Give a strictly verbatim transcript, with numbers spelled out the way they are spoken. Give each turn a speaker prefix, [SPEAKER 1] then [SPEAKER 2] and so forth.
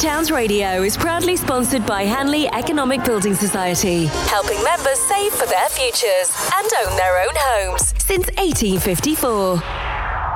[SPEAKER 1] Towns Radio is proudly sponsored by Hanley Economic Building Society, helping members save for their futures and own their own homes since eighteen fifty-four.